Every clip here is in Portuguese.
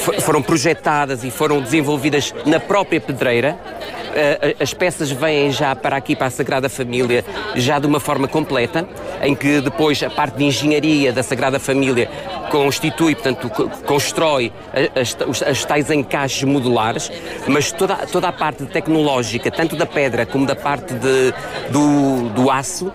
foram projetadas e foram desenvolvidas na própria pedreira. As peças vêm já para aqui, para a Sagrada Família, já de uma forma completa, em que depois a parte de engenharia da Sagrada Família constitui, portanto, constrói as tais encaixes modulares, mas toda a parte tecnológica, tanto da pedra como da parte do aço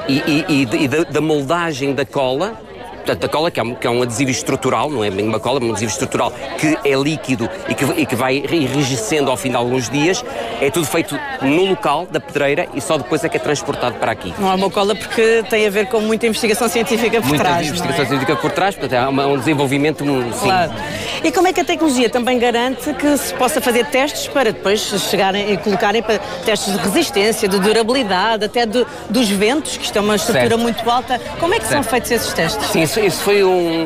e da moldagem da cola. Portanto, a cola, que é um adesivo estrutural, não é bem uma cola, mas um adesivo estrutural que é líquido e que vai enrijecendo ao fim de alguns dias, é tudo feito no local da pedreira e só depois é que é transportado para aqui. Não é uma cola porque tem a ver com muita investigação científica por trás. Muita investigação científica por trás, portanto é um desenvolvimento, sim. Claro. E como é que a tecnologia também garante que se possa fazer testes para depois chegarem e colocarem para testes de resistência, de durabilidade, até dos ventos, que isto é uma estrutura muito alta. Como é que são feitos esses testes? Sim, isso foi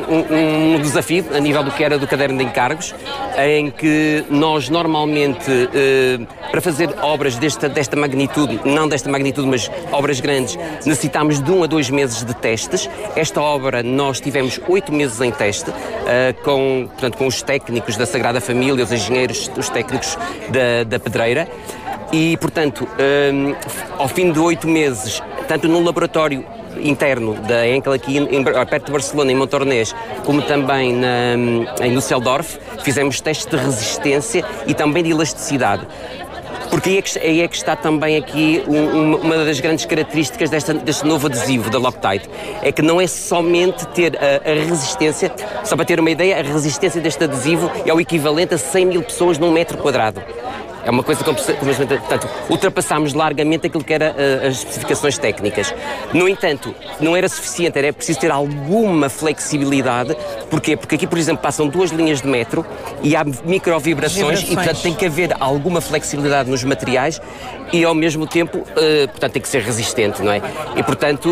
um desafio a nível do que era do caderno de encargos, em que nós normalmente, para fazer obras desta magnitude, não desta magnitude, mas obras grandes, necessitámos de 1 a 2 meses de testes. Esta obra nós tivemos 8 meses em teste, com os técnicos da Sagrada Família, os engenheiros, os técnicos da pedreira. E, portanto, ao fim de 8 meses, tanto no laboratório interno da Henkel aqui perto de Barcelona, em Montornès, como também em Düsseldorf, fizemos testes de resistência e também de elasticidade. Porque aí é que está também aqui uma das grandes características deste novo adesivo da Loctite. É que não é somente ter a resistência, só para ter uma ideia, a resistência deste adesivo é o equivalente a 100 mil pessoas num metro quadrado. É uma coisa portanto, ultrapassámos largamente aquilo que eram as especificações técnicas. No entanto, não era suficiente, era preciso ter alguma flexibilidade. Porquê? Porque aqui, por exemplo, passam 2 linhas de metro e há microvibrações e, portanto, tem que haver alguma flexibilidade nos materiais e, ao mesmo tempo, portanto, tem que ser resistente, não é? E, portanto,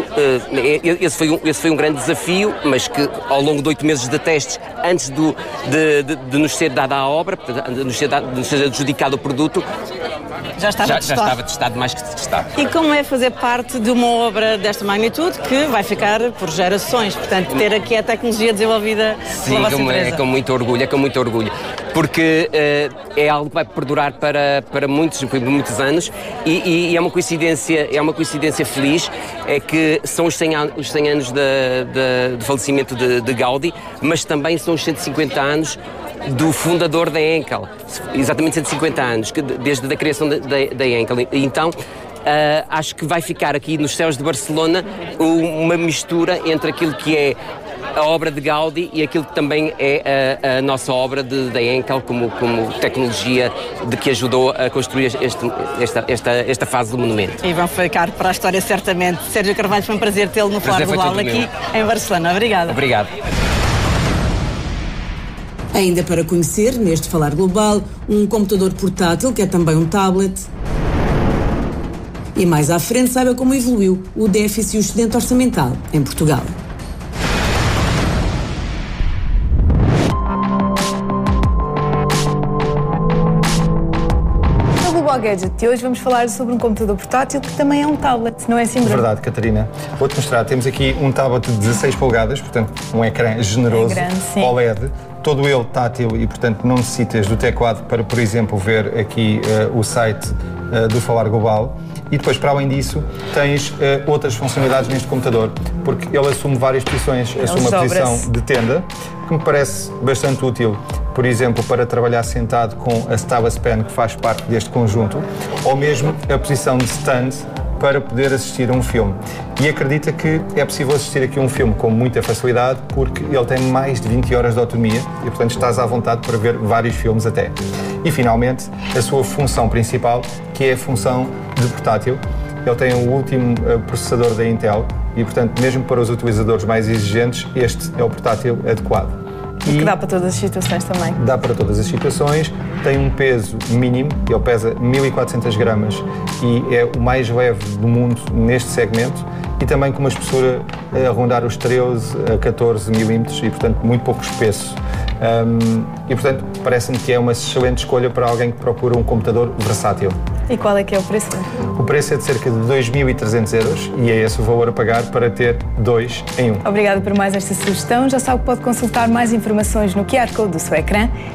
esse foi um grande desafio, mas que, ao longo de 8 meses de testes, antes de nos ser dada a obra, de nos ser adjudicado o produto, já estava testado, mais que testado. E como é fazer parte de uma obra desta magnitude que vai ficar por gerações? Portanto, ter aqui a tecnologia desenvolvida pela vossa empresa. É com muito orgulho, porque é algo que vai perdurar para muitos anos e é uma coincidência feliz, é que são os 100 anos de falecimento de Gaudí, mas também são os 150 anos do fundador da Henkel, exatamente 150 anos, desde a criação da Henkel. Então, acho que vai ficar aqui nos céus de Barcelona uma mistura entre aquilo que é a obra de Gaudí e aquilo que também é a nossa obra da Henkel como tecnologia de que ajudou a construir esta fase do monumento. E vão ficar para a história certamente. Sérgio Carvalho, foi um prazer tê-lo no Falar Global aqui em Barcelona. Obrigada. Obrigado. Ainda para conhecer, neste Falar Global, um computador portátil, que é também um tablet. E mais à frente, saiba como evoluiu o déficit e o excedente orçamental em Portugal. No Global Gadget de hoje vamos falar sobre um computador portátil que também é um tablet, não é assim, Bruno? Verdade, Catarina. Vou-te mostrar, temos aqui um tablet de 16 polegadas, portanto um ecrã generoso, grande, sim. OLED, todo ele tátil e, portanto, não necessitas do teclado para, por exemplo, ver aqui o site do Falar Global. E depois, para além disso, tens outras funcionalidades neste computador, porque ele assume várias posições. Assume a posição de tenda, que me parece bastante útil, por exemplo, para trabalhar sentado com a Stylus Pen, que faz parte deste conjunto, ou mesmo a posição de stand, para poder assistir a um filme. E acredita que é possível assistir aqui a um filme com muita facilidade, porque ele tem mais de 20 horas de autonomia e, portanto, estás à vontade para ver vários filmes até. E, finalmente, a sua função principal, que é a função de portátil. Ele tem o último processador da Intel e, portanto, mesmo para os utilizadores mais exigentes, este é o portátil adequado. E que dá para todas as situações também. Dá para todas as situações, tem um peso mínimo, ele pesa 1400 gramas e é o mais leve do mundo neste segmento e também com uma espessura a rondar os 13 a 14 milímetros e, portanto, muito pouco espesso. E, portanto, parece-me que é uma excelente escolha para alguém que procura um computador versátil. E qual é que é o preço? O preço é de cerca de 2.300 euros e é esse o valor a pagar para ter 2 em 1. Obrigada por mais esta sugestão. Já sabe que pode consultar mais informações no QR Code do seu ecrã